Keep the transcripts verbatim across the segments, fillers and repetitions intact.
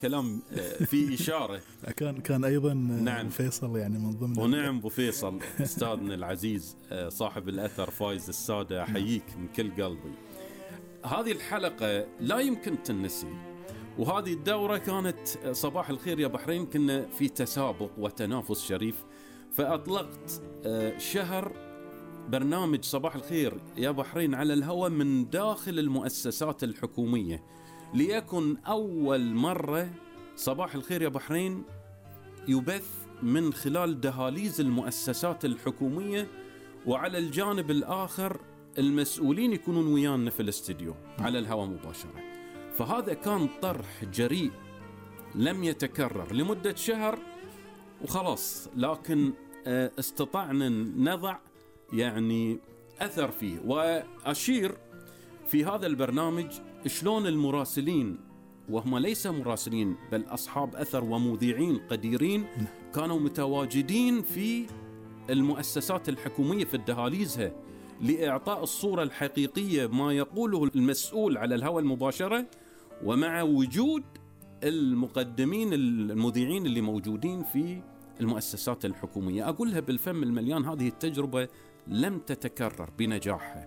كلام في إشارة. كان كان أيضا نعم فيصل يعني من ضمن. ونعم أبو فيصل أستاذنا العزيز صاحب الأثر فايز السادة، أحييك من كل قلبي. هذه الحلقة لا يمكن تنسي، وهذه الدورة كانت صباح الخير يا بحرين، كنا في تسابق وتنافس شريف، فأطلقت شهر برنامج صباح الخير يا بحرين على الهواء من داخل المؤسسات الحكومية، ليكن أول مرة صباح الخير يا بحرين يبث من خلال دهاليز المؤسسات الحكومية، وعلى الجانب الآخر المسؤولين يكونون ويانا في الاستديو على الهواء مباشرة. فهذا كان طرح جريء لم يتكرر لمدة شهر وخلاص، لكن استطعنا نضع يعني أثر فيه. وأشير في هذا البرنامج شلون المراسلين، وهم ليس مراسلين بل أصحاب أثر ومذيعين قديرين، كانوا متواجدين في المؤسسات الحكومية في الدهاليزها لإعطاء الصورة الحقيقية ما يقوله المسؤول على الهواء المباشرة، ومع وجود المقدمين المذيعين اللي موجودين في المؤسسات الحكومية. أقولها بالفم المليان، هذه التجربة لم تتكرر بنجاحها.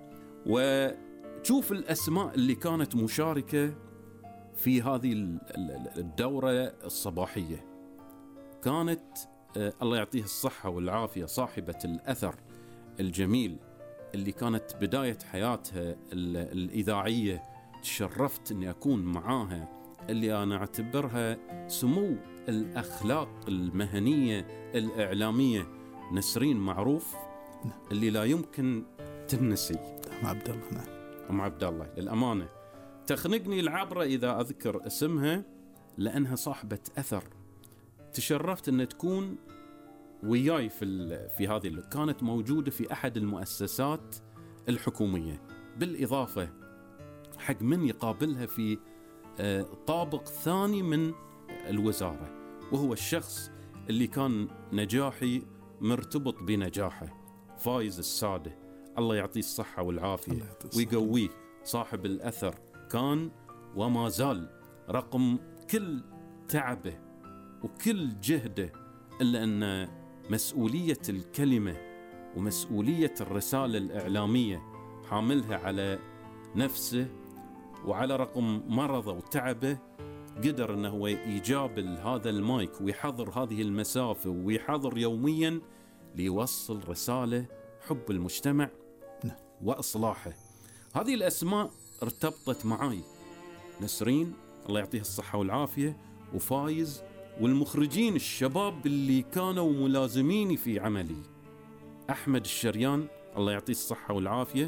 وشوف الأسماء اللي كانت مشاركة في هذه الدورة الصباحية. كانت الله يعطيه الصحة والعافية صاحبة الأثر الجميل اللي كانت بداية حياتها الإذاعية، تشرفت أني أكون معاها، اللي أنا أعتبرها سمو الأخلاق المهنية الإعلامية، نسرين معروف، اللي لا يمكن تنسي. أم عبد الله. نعم أم عبد الله للأمانة تخنقني العبرة إذا أذكر اسمها، لأنها صاحبة أثر. تشرفت أن تكون وياي في في هذه اللي كانت موجودة في أحد المؤسسات الحكومية، بالإضافة حق من يقابلها في طابق ثاني من الوزارة، وهو الشخص اللي كان نجاحي مرتبط بنجاحه، فايز السادة، الله يعطيه الصحة والعافية ويقويه. صاحب الأثر كان وما زال رقم كل تعبه وكل جهده، إلا أن مسؤولية الكلمة ومسؤولية الرسالة الإعلامية حاملها على نفسه، وعلى رقم مرضه وتعبه قدر أنه يجاب هذا المايك ويحضر هذه المسافة ويحضر يوميا ليوصل رسالة حب المجتمع وإصلاحه. هذه الأسماء ارتبطت معي، نسرين الله يعطيها الصحة والعافية، وفايز، والمخرجين الشباب اللي كانوا ملازميني في عملي، أحمد الشريان الله يعطيه الصحة والعافية،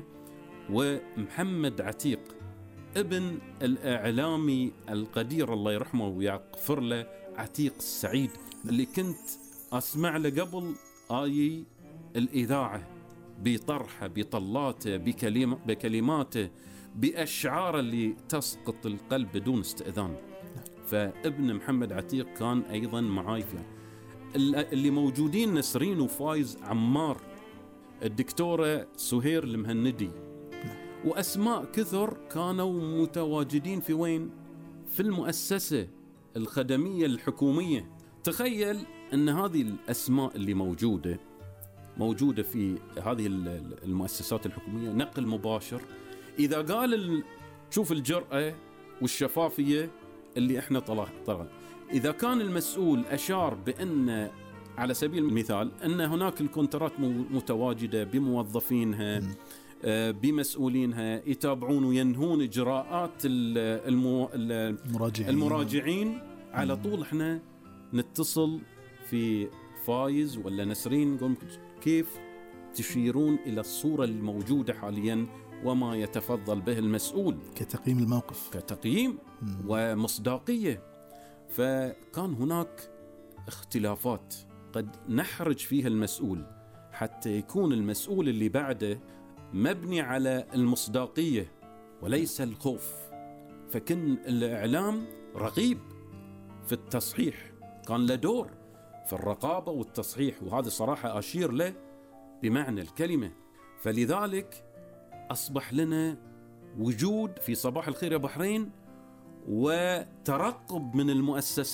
ومحمد عتيق ابن الإعلامي القدير الله يرحمه ويغفر له، عتيق السعيد، اللي كنت أسمع له قبل آي الإذاعة بطرحه بطلاته بكلمة بكلماته بأشعار اللي تسقط القلب بدون استئذان. فابن محمد عتيق كان أيضا معاي فيها. اللي موجودين نسرين وفايز، عمار، الدكتورة سهير المهندي، وأسماء كثر كانوا متواجدين في وين؟ في المؤسسة الخدمية الحكومية. تخيل أن هذه الأسماء اللي موجودة موجودة في هذه المؤسسات الحكومية نقل مباشر. إذا قال ال... شوف الجرأة والشفافية اللي احنا طلع طلع إذا كان المسؤول أشار بأن على سبيل المثال أن هناك الكونترات متواجدة بموظفينها بمسؤولينها يتابعون وينهون إجراءات المو... المراجعين. المراجعين على طول احنا نتصل في فايز ولا نسرين نقول كيف تشيرون إلى الصورة الموجودة حاليا وما يتفضل به المسؤول كتقييم الموقف، كتقييم مم. ومصداقية. فكان هناك اختلافات قد نحرج فيها المسؤول حتى يكون المسؤول اللي بعده مبني على المصداقية وليس الخوف. فكن الإعلام رغيب في التصحيح، كان له دور في الرقابة والتصحيح، وهذا صراحة أشير له بمعنى الكلمة. فلذلك أصبح لنا وجود في صباح الخير يا بحرين وترقب من المؤسسات